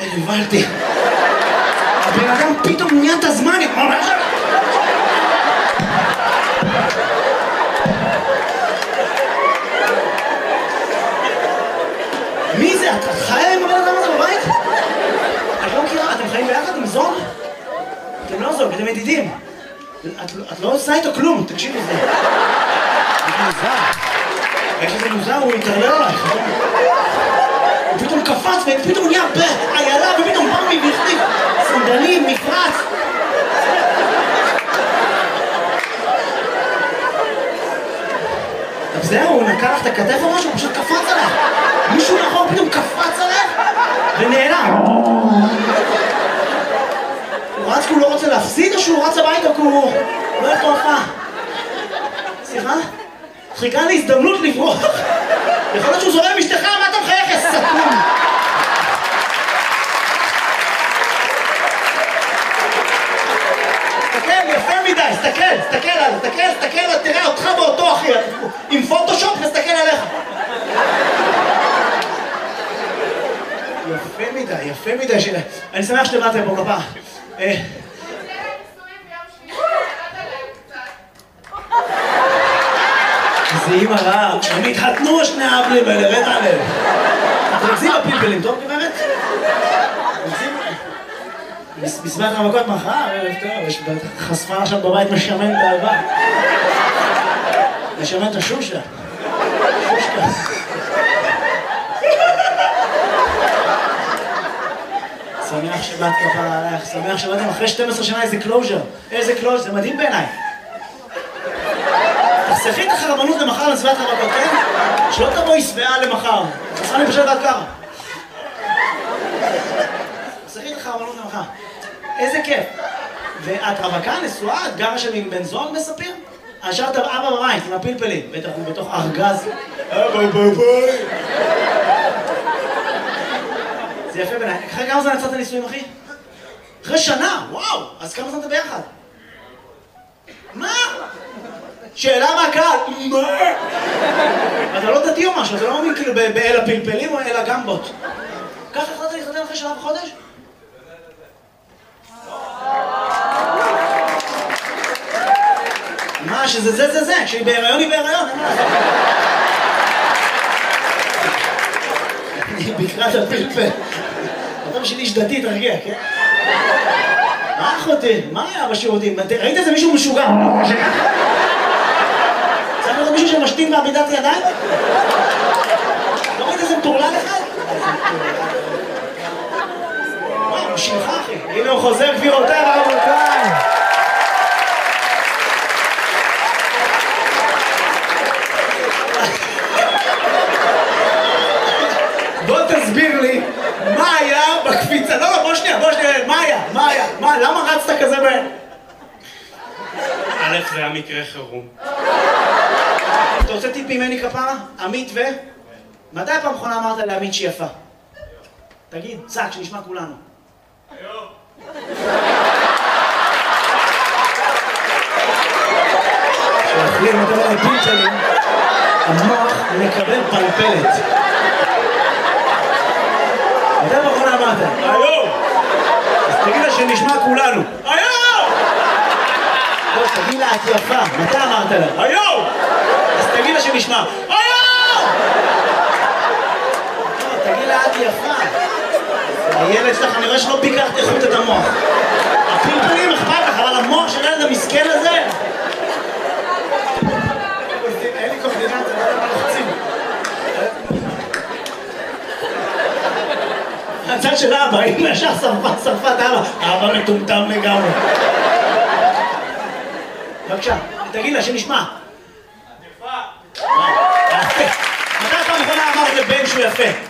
נבלתי. הבן אדם פתאום נהיה את הזמן. מי זה? את חיה עם הבן אדם הזה בבית? את לא מכירה? אתם חיים ביחד עם זוג? אתם לא זוג, אתם ידידים. את לא עושה איתו כלום, תקשיב לזה. זה מוזר. יש איזה מוזר, הוא יתרלל עלייך. הוא פתאום קפץ ופתאום נהיה איילה ופתאום במי והחליף סנדלים, מפרץ. אז זהו, הוא נקע לך את הכתף או משהו, הוא פשוט קפץ עליך. מישהו נכון פתאום קפץ עליך ונעלם. הוא רץ כי הוא לא רוצה להפסיד או שהוא רץ הביתה כי הוא לא הולך להופעה? סליחה? חיכה להזדמנות לברוח. יכול להיות שהוא זורם עם אשתך, מה אתה מחייך, יא סתום? תסתכל, יפה מדי, תסתכל, תראה אותך באותו אחי, עם פוטושופ נסתכל עליך. יפה מדי, אני שמח שבאתם פה כפה. זה אימא רעה, הם התחתנו שני האבלים האלה, רד עליהם. תרקזים בפלפלים, טוב גברת? בסביבת המכות מחר, ערב טוב, יש חשפה עכשיו בבית משמן את האהבה. משמן את השושה. שושקה. שמח שבאת כפרה עלייך, שמח שבאתם אחרי 12 שנה איזה קלוז'ר. איזה קלוז'ר, זה מדהים בעיניי. תחסכי את החרמנות למחר לסביבת המכות, כן? שלא תבואי שבעה למחר. תחסכי לי פשוט עד ככה. תחסכי את החרמנות למחר. איזה כיף. ואת רווקה, נשואה, את גרה שם עם בן זוג מספיר? השארת אבא בבית עם הפלפלים, בטח הוא בתוך ארגז. אבא בבית. זה יפה בעיניי. אחרי כמה זמן יצאת נישואים, אחי? אחרי שנה, וואו! אז כמה זמן אתה ביחד? מה? שאלה מהקהל, מה? אתה לא דתי או משהו, אתה לא מאמין כאילו באל הפלפלים או אל הגמבות. ככה החלטת להתחתן אחרי שנה וחודש? מה, שזה זה, שהיא בהיריון היא בהיריון, אין מה לעשות. אני בקרת הפלפל. אתה בשביל איש דתי, תרגיע, כן? מה אחותי? מה היה בשירותים? ראית איזה מישהו משוגע? צריך לראות מישהו שמשתין בעמידת ידיים? לא ראית איזה מטורלל אחד? וואי, הוא שלך אחי. הנה הוא חוזר גבירותיי ורבותיי. בוא תסביר לי מה היה בקפיצה. לא, בוא שנייה, מה, למה רצת כזה בהן? א', זה היה מקרה חירום. אתה רוצה טיפ ממני כפרה? עמית ו? מתי פעם אחרונה אמרת לעמית שהיא יפה? תגיד, צעק, שנשמע כולנו. היום. כשאוכלים את הלפים שלי, המוח מקבל פלפלת. מתי פעם אחרונה אמרת? היום! אז תגיד לה שנשמע כולנו. היום! לא, תגיד לה, את יפה. מתי אמרת לה? היום! אז תגיד לה שנשמע. היום! לא, תגיד לה, את יפה. הילד שלך, אני רואה שלא ביקרת איכות את המוח. הפלפלים אכפת לך, אבל המוח של הילד המסכן הזה... אין לי קורדינציה, לא לוחצים. הצד של אבא, הנה ישר שרפת אבא. אבא מטומטם לגמרי. בבקשה, תגיד לה שנשמע. יפה. מתי פעם אחרונה אמרת לבן שהוא יפה?